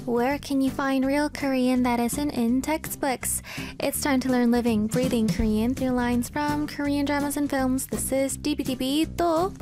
Where can you find real Korean that isn't in textbooks? It's time to learn living, breathing Korean through lines from Korean dramas and films. This is DBDB 또